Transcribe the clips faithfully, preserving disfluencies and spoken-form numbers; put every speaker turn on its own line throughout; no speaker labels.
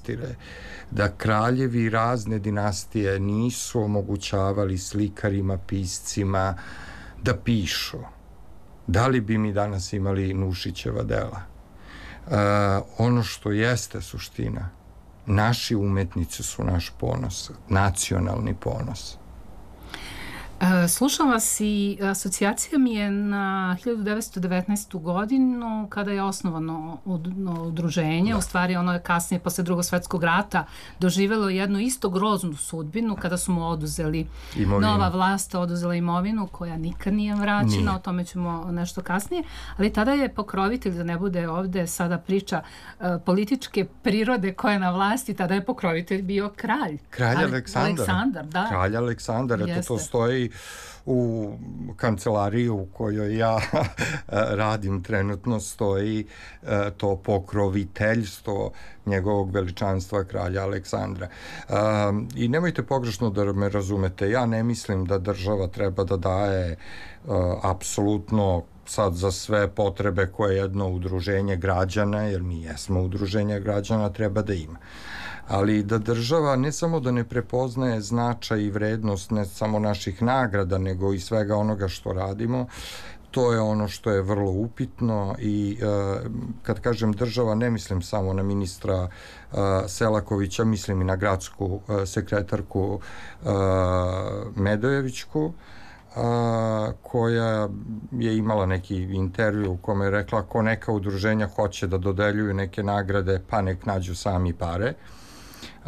manastire, da kraljevi razne dinastije nisu omogućavali slikarima, piscima da pišu. Da li bi mi danas imali Nušićeva dela? Uh, ono što jeste suština, naši umetnici su naš ponos, nacionalni ponos.
Slušam vas i asocijacija mi je na hiljadu devetsto devetnaestu. godinu kada je osnovano udruženje, da. U stvari ono je kasnije posle Drugog svetskog rata doživelo jednu isto groznu sudbinu kada su mu oduzeli imovinu. Nova vlast oduzela imovinu koja nikad nije vraćena, nije. O tome ćemo nešto kasnije, ali tada je pokrovitelj, da ne bude ovde sada priča uh, političke prirode koja je na vlasti, tada je pokrovitelj bio kralj.
Kralj Ali, Aleksandar.
Aleksandar, da.
Kralj Aleksandar, eto to stoji u kancelariji u kojoj ja radim trenutno, stoji to pokroviteljstvo njegovog veličanstva kralja Aleksandra. I nemojte pogrešno da me razumete, ja ne mislim da država treba da daje apsolutno sad za sve potrebe koje jedno udruženje građana, jer mi jesmo udruženje građana, treba da ima. Ali da država ne samo da ne prepoznaje značaj i vrednost ne samo naših nagrada, nego i svega onoga što radimo, to je ono što je vrlo upitno. I uh, kad kažem država, ne mislim samo na ministra uh, Selakovića, mislim i na gradsku uh, sekretarku uh, Medojevićku, Uh, koja je imala neki intervju u kome je rekla ako neka udruženja hoće da dodeljuju neke nagrade, pa nek nađu sami pare. Uh,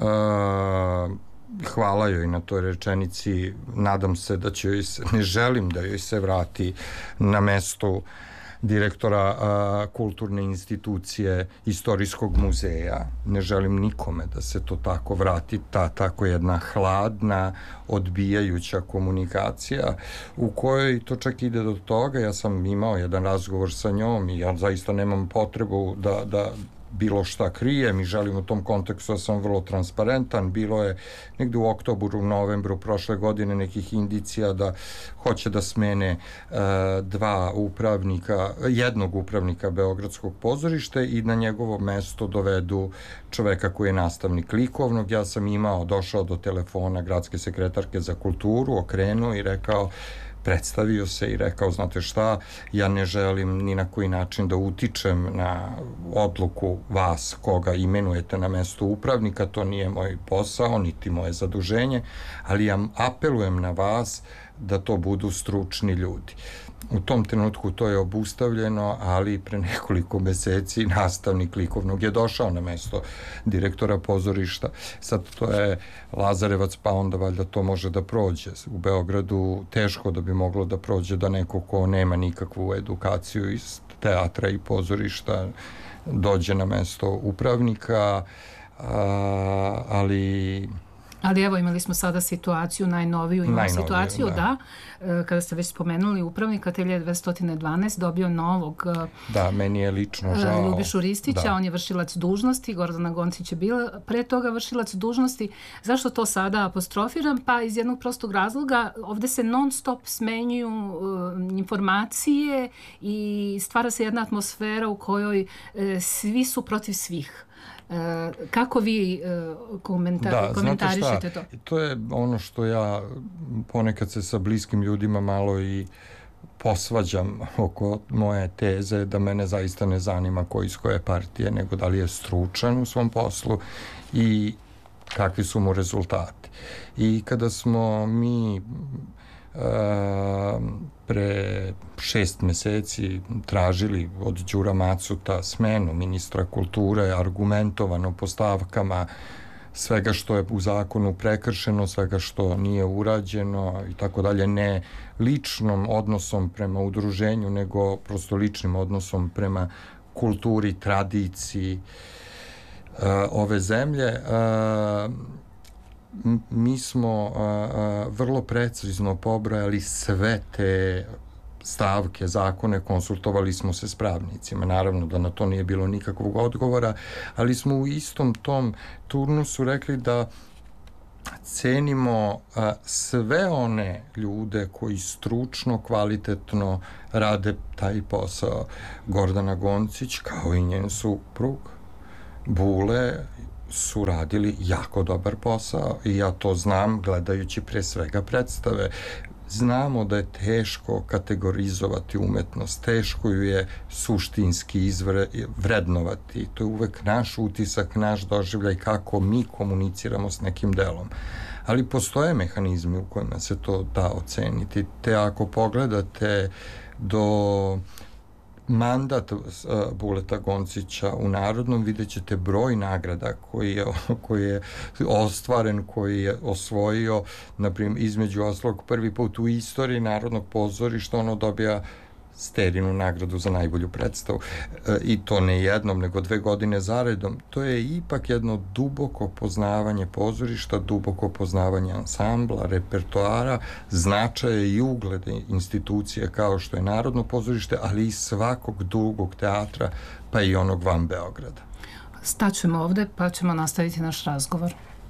hvala joj na toj rečenici, nadam se da će joj se, ne želim da joj se vrati na mesto direktora uh, kulturne institucije Istorijskog muzeja. Ne želim nikome da se to tako vrati, ta tako jedna hladna, odbijajuća komunikacija u kojoj to čak ide do toga. Ja sam imao jedan razgovor sa njom i ja zaista nemam potrebu da, da bilo šta krijem i želim u tom kontekstu da sam vrlo transparentan. Bilo je negde u oktobru, novembru prošle godine nekih indicija da hoće da smene uh, dva upravnika, jednog upravnika Beogradskog pozorišta i na njegovo mesto dovedu čoveka koji je nastavnik likovnog. Ja sam imao, došao do telefona gradske sekretarke za kulturu, okrenuo i rekao, predstavio se i rekao, znate šta, ja ne želim ni na koji način da utičem na odluku vas koga imenujete na mesto upravnika, to nije moj posao, niti moje zaduženje, ali ja apelujem na vas da to budu stručni ljudi. U tom trenutku to je obustavljeno, ali pre nekoliko meseci nastavnik likovnog je došao na mesto direktora pozorišta. Sad to je Lazarevac, pa onda valjda to može da prođe. U Beogradu teško da bi moglo da prođe da neko ko nema nikakvu edukaciju iz teatra i pozorišta dođe na mesto upravnika, a, ali...
Ali evo, imali smo sada situaciju, najnoviju imamo najnoviju, situaciju, da. da, kada ste već spomenuli upravnika, te hiljadu devetsto dvanaeste. dobio novog
da, meni je lično žao.
Ljubišu Ristića, da. On je vršilac dužnosti, Gordana Goncić je bila pre toga vršilac dužnosti. Zašto to sada apostrofiram? Pa iz jednog prostog razloga, ovde se non stop smenjuju uh, informacije i stvara se jedna atmosfera u kojoj uh, svi su protiv svih. Uh, kako vi uh, komentar, da, komentarišete to?
To je ono što ja ponekad se sa bliskim ljudima malo i posvađam oko moje teze da mene zaista ne zanima ko iz koje partije, nego da li je stručan u svom poslu i kakvi su mu rezultati. I kada smo mi Uh, pre šest meseci tražili od Đura Macuta smenu ministra kulture, argumentovano po stavkama svega što je u zakonu prekršeno, svega što nije urađeno i tako dalje, ne ličnom odnosom prema udruženju, nego prosto ličnim odnosom prema kulturi, tradiciji uh, ove zemlje. Uh, mi smo a, a, vrlo precizno pobrojali sve te stavke, zakone, konsultovali smo se s pravnicima. Naravno da na to nije bilo nikakvog odgovora, ali smo u istom tom turnusu rekli da cenimo a, sve one ljude koji stručno, kvalitetno rade taj posao. Gordana Goncić, kao i njen suprug, Bule, su radili jako dobar posao i ja to znam gledajući pre svega predstave. Znamo da je teško kategorizovati umetnost, teško ju je suštinski izvre, vrednovati. To je uvek naš utisak, naš doživljaj kako mi komuniciramo s nekim delom. Ali postoje mehanizmi u kojima se to da oceniti. Te ako pogledate do mandat uh, Buleta Goncića u Narodnom, vidjet ćete broj nagrada koji je, koji je ostvaren, koji je osvojio, naprimjer, između ostalog prvi put u istoriji Narodnog pozorišta ono dobija Sterinu nagradu za najbolju predstavu. E, I to ne jednom, nego dve godine zaredom. To je ipak jedno duboko poznavanje pozorišta, duboko poznavanje ansambla, repertoara, značaje i uglede institucije kao što je Narodno pozorište, ali i svakog drugog teatra, pa i onog van Beograda.
Staćemo ovde pa ćemo nastaviti naš razgovor.